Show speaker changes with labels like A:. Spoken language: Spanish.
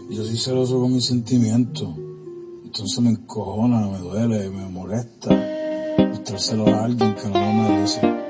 A: Yo soy celoso con mis sentimientos. Entonces me encojona, me duele, me molesta mostrárselo a alguien que no lo merece.